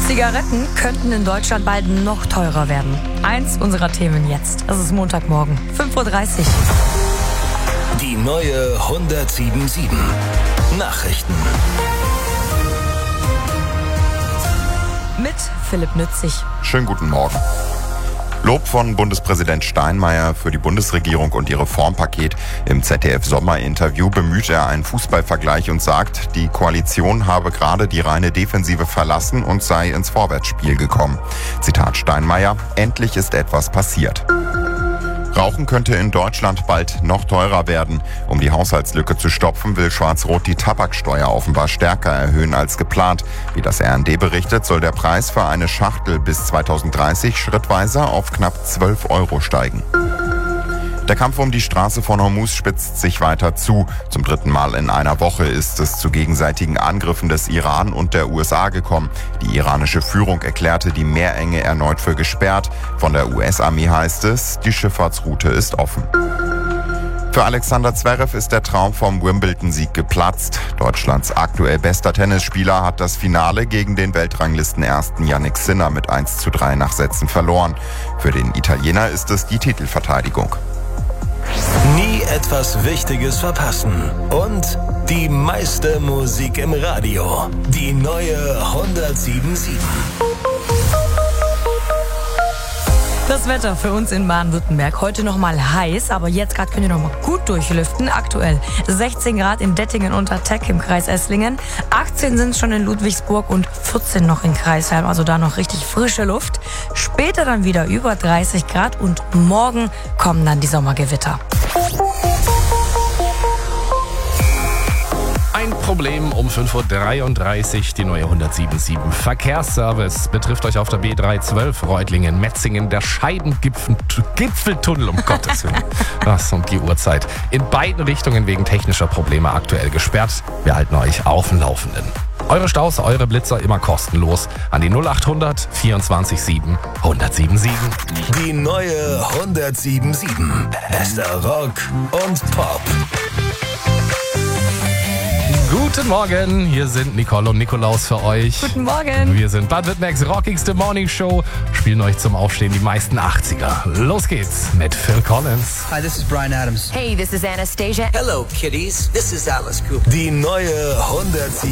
Zigaretten könnten in Deutschland bald noch teurer werden. Eins unserer Themen jetzt. Es ist Montagmorgen, 5:30 Uhr. Die neue 107.7 Nachrichten. Mit Philipp Nützig. Schönen guten Morgen. Lob von Bundespräsident Steinmeier für die Bundesregierung und ihr Reformpaket. Im ZDF-Sommerinterview bemüht er einen Fußballvergleich und sagt, die Koalition habe gerade die reine Defensive verlassen und sei ins Vorwärtsspiel gekommen. Zitat Steinmeier: Endlich ist etwas passiert. Rauchen könnte in Deutschland bald noch teurer werden. Um die Haushaltslücke zu stopfen, will Schwarz-Rot die Tabaksteuer offenbar stärker erhöhen als geplant. Wie das RND berichtet, soll der Preis für eine Schachtel bis 2030 schrittweise auf knapp 12 € steigen. Der Kampf um die Straße von Hormuz spitzt sich weiter zu. Zum 3. Mal in einer Woche ist es zu gegenseitigen Angriffen des Iran und der USA gekommen. Die iranische Führung erklärte die Meerenge erneut für gesperrt. Von der US-Armee heißt es, die Schifffahrtsroute ist offen. Für Alexander Zverev ist der Traum vom Wimbledon-Sieg geplatzt. Deutschlands aktuell bester Tennisspieler hat das Finale gegen den Weltranglisten-Ersten Jannik Sinner mit 1:3 nach Sätzen verloren. Für den Italiener ist es die Titelverteidigung. Nie etwas Wichtiges verpassen. Und die meiste Musik im Radio. Die neue 107.7. Das Wetter für uns in Baden-Württemberg. Heute noch mal heiß, aber jetzt gerade könnt ihr noch mal gut durchlüften. Aktuell 16 Grad in Dettingen unter Teck im Kreis Esslingen. 18 sind es schon in Ludwigsburg und 14 noch in Kreisheim. Also da noch richtig frische Luft. Später dann wieder über 30 Grad und morgen kommen dann die Sommergewitter. Ein Problem um 5:33 Uhr, die neue 107.7 Verkehrsservice betrifft euch auf der B312 Reutlingen, Metzingen, der Scheidengipfeltunnel, um Gottes Willen. Das um die Uhrzeit. In beiden Richtungen wegen technischer Probleme aktuell gesperrt. Wir halten euch auf dem Laufenden. Eure Staus, eure Blitzer immer kostenlos an die 0800 24 7 107.7. Die neue 107.7. Bester Rock und Pop. Guten Morgen, hier sind Nicole und Nikolaus für euch. Guten Morgen. Wir sind Baden-Württembergs rockigste Morning Show, spielen euch zum Aufstehen die meisten 80er. Los geht's mit Phil Collins. Hi, this is Bryan Adams. Hey, this is Anastasia. Hello, kiddies. This is Alice Cooper. Die neue 107.